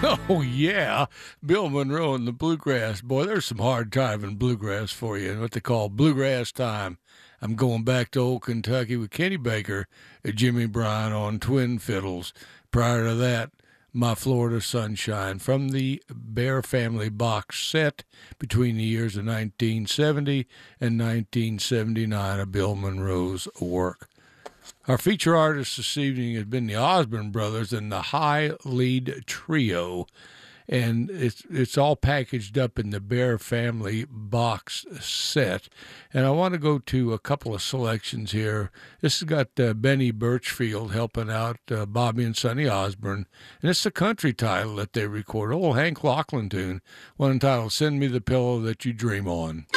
Oh, yeah. Bill Monroe and the Bluegrass. Boy, there's some hard time in bluegrass for you, and what they call bluegrass time. I'm going back to old Kentucky with Kenny Baker and Jimmy Bryan on twin fiddles. Prior to that, My Florida Sunshine from the Bear Family box set between the years of 1970 and 1979 of Bill Monroe's work. Our feature artist this evening has been the Osborne Brothers and the High Lead Trio, and it's all packaged up in the Bear Family box set. And I want to go to a couple of selections here. This has got Benny Birchfield helping out Bobby and Sonny Osborne, and it's a country title that they recorded. Old Hank Locklin tune, one entitled "Send Me the Pillow That You Dream On."